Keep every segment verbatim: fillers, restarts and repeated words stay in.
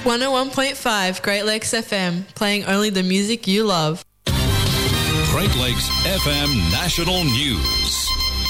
one oh one point five Great Lakes F M, playing only the music you love. Great Lakes F M National News.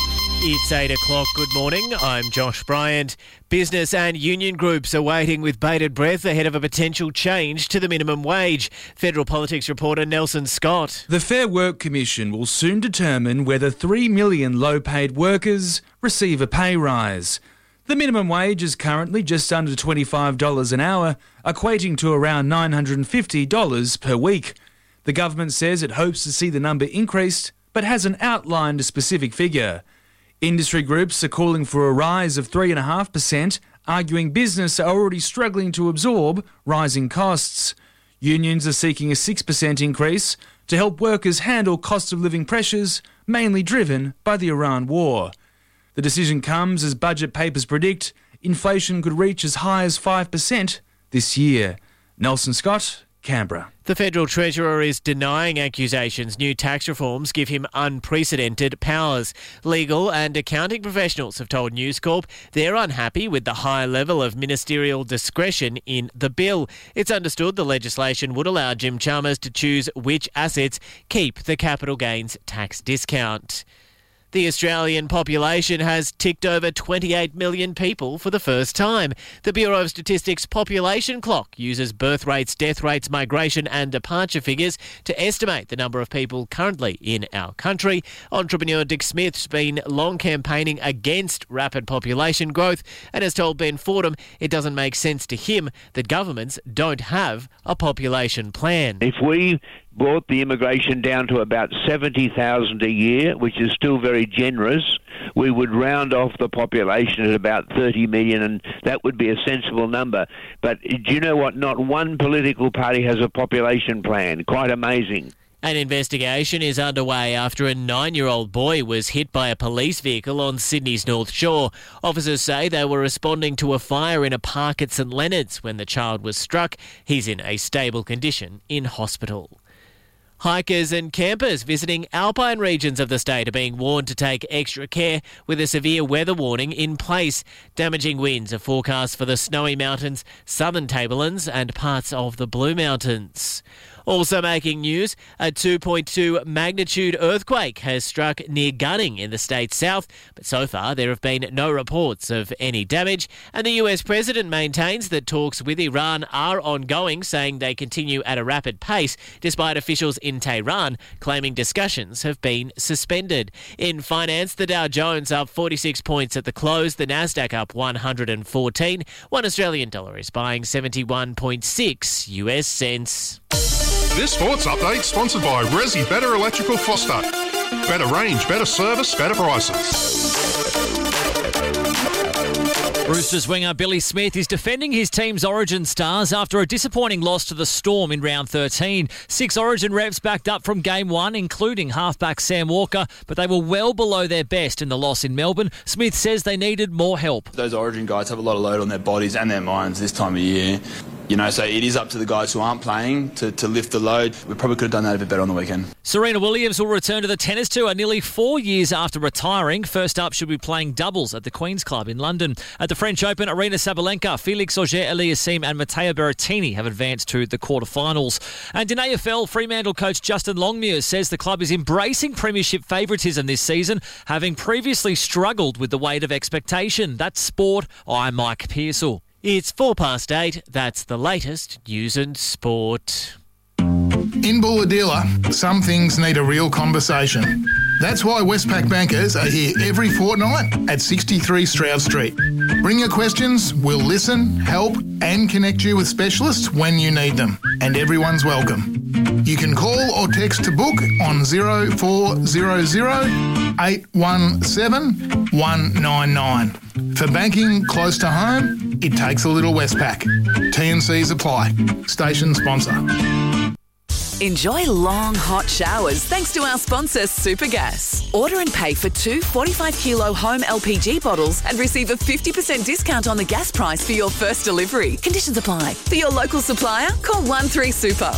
It's eight o'clock. Good morning. I'm Josh Bryant. Business and union groups are waiting with bated breath ahead of a potential change to the minimum wage. Federal politics reporter Nelson Scott. The Fair Work Commission will soon determine whether three million low-paid workers receive a pay rise. The minimum wage is currently just under twenty-five dollars an hour, equating to around nine hundred fifty dollars per week. The government says it hopes to see the number increased, but hasn't outlined a specific figure. Industry groups are calling for a rise of three point five percent, arguing business are already struggling to absorb rising costs. Unions are seeking a six percent increase to help workers handle cost of living pressures, mainly driven by the Iran war. The decision comes as budget papers predict inflation could reach as high as five percent this year. Nelson Scott, Canberra. The Federal Treasurer is denying accusations new tax reforms give him unprecedented powers. Legal and accounting professionals have told News Corp they're unhappy with the high level of ministerial discretion in the bill. It's understood the legislation would allow Jim Chalmers to choose which assets keep the capital gains tax discount. The Australian population has ticked over twenty-eight million people for the first time. The Bureau of Statistics population clock uses birth rates, death rates, migration and departure figures to estimate the number of people currently in our country. Entrepreneur Dick Smith's been long campaigning against rapid population growth and has told Ben Fordham it doesn't make sense to him that governments don't have a population plan. If we brought the immigration down to about seventy thousand a year, which is still very generous, we would round off the population at about thirty million, and that would be a sensible number. But do you know what? Not one political party has a population plan. Quite amazing. An investigation is underway after a nine-year-old boy was hit by a police vehicle on Sydney's North Shore. Officers say they were responding to a fire in a park at St Leonard's when the child was struck. He's in a stable condition in hospital. Hikers and campers visiting alpine regions of the state are being warned to take extra care with a severe weather warning in place. Damaging winds are forecast for the Snowy Mountains, Southern Tablelands and parts of the Blue Mountains. Also making news, a two point two magnitude earthquake has struck near Gunning in the state's south, but so far there have been no reports of any damage, and the U S president maintains that talks with Iran are ongoing, saying they continue at a rapid pace, despite officials in Tehran claiming discussions have been suspended. In finance, the Dow Jones up forty-six points at the close, the Nasdaq up one hundred fourteen. One Australian dollar is buying seventy-one point six U S cents. This sports update sponsored by Resi Better Electrical Foster. Better range, better service, better prices. Roosters winger Billy Smith is defending his team's Origin stars after a disappointing loss to the Storm in round thirteen. Six Origin reps backed up from game one, including halfback Sam Walker, but they were well below their best in the loss in Melbourne. Smith says they needed more help. Those Origin guys have a lot of load on their bodies and their minds this time of year. You know, so it is up to the guys who aren't playing to, to lift the load. We probably could have done that a bit better on the weekend. Serena Williams will return to the tennis tour nearly four years after retiring. First up, she'll be playing doubles at the Queen's Club in London. At the French Open, Aryna Sabalenka, Felix Auger-Aliassime and Matteo Berrettini have advanced to the quarterfinals. And in A F L, Fremantle coach Justin Longmuir says the club is embracing premiership favouritism this season, having previously struggled with the weight of expectation. That's sport. I'm Mike Pearsall. It's four past eight. That's the latest news and sport. In Bulahdelah, some things need a real conversation. That's why Westpac bankers are here every fortnight at sixty-three Stroud Street. Bring your questions, we'll listen, help and connect you with specialists when you need them. And everyone's welcome. You can call or text to book on zero four zero zero eight one seven one nine nine. For banking close to home, it takes a little Westpac. T and C's apply. Station sponsor. Enjoy long, hot showers thanks to our sponsor, Supergas. Order and pay for two forty-five kilo home L P G bottles and receive a fifty percent discount on the gas price for your first delivery. Conditions apply. For your local supplier, call one three super.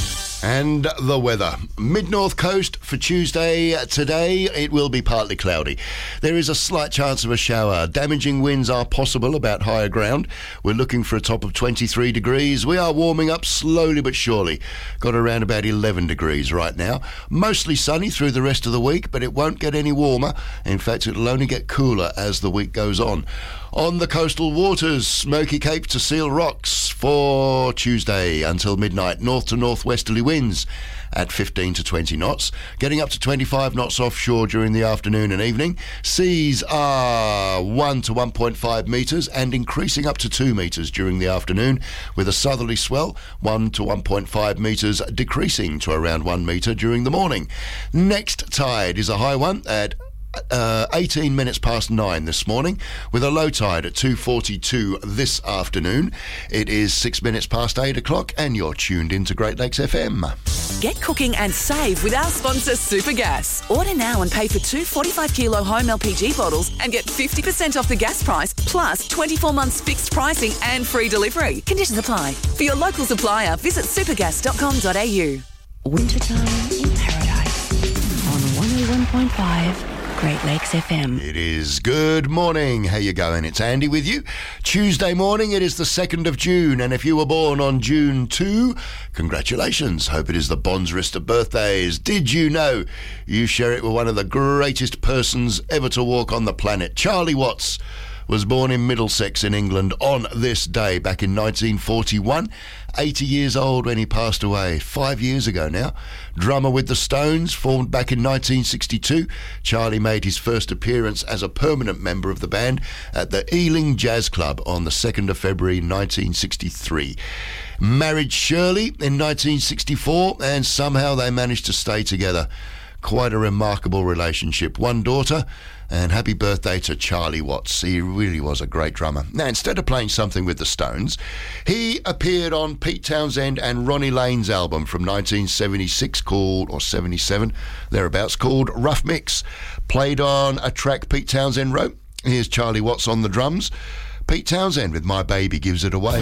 And the weather. Mid-north coast for Tuesday. Today it will be partly cloudy. There is a slight chance of a shower. Damaging winds are possible about higher ground. We're looking for a top of twenty-three degrees. We are warming up slowly but surely. Got around about eleven degrees right now. Mostly sunny through the rest of the week, but it won't get any warmer. In fact, it'll only get cooler as the week goes on. On the coastal waters, Smoky Cape to Seal Rocks for Tuesday until midnight. North to northwesterly winds at fifteen to twenty knots, getting up to twenty-five knots offshore during the afternoon and evening. Seas are one to one point five metres and increasing up to two metres during the afternoon, with a southerly swell one to one point five metres, decreasing to around one metre during the morning. Next tide is a high one at Uh, eighteen minutes past nine this morning, with a low tide at two forty-two this afternoon. It is six minutes past eight o'clock and you're tuned into Great Lakes F M. Get cooking and save with our sponsor Supergas. Order now and pay for two forty-five kilo home L P G bottles and get fifty percent off the gas price, plus twenty-four months fixed pricing and free delivery. Conditions apply. For your local supplier, visit supergas dot com dot a u. Wintertime in paradise on one oh one point five. Great Lakes F M. It is good morning. How you going? It's Andy with you. Tuesday morning, it is the second of June, and if you were born on June second, congratulations. Hope it is the Bondsrist of birthdays. Did you know you share it with one of the greatest persons ever to walk on the planet? Charlie Watts was born in Middlesex in England on this day back in nineteen forty-one. eighty years old when he passed away, five years ago now. Drummer with the Stones, formed back in nineteen sixty-two. Charlie made his first appearance as a permanent member of the band at the Ealing Jazz Club on the second of February nineteen sixty-three. Married Shirley in nineteen sixty-four, and somehow they managed to stay together. Quite a remarkable relationship. One daughter, and happy birthday to Charlie Watts. He really was a great drummer. Now, instead of playing something with the Stones, he appeared on Pete Townsend and Ronnie Lane's album from nineteen seventy-six called, or seventy-seven, thereabouts, called Rough Mix. Played on a track Pete Townsend wrote. Here's Charlie Watts on the drums. Pete Townsend with My Baby Gives It Away.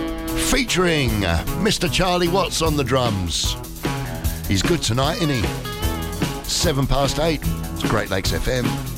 Featuring Mister Charlie Watts on the drums. He's good tonight, isn't he? Seven past eight. It's Great Lakes F M.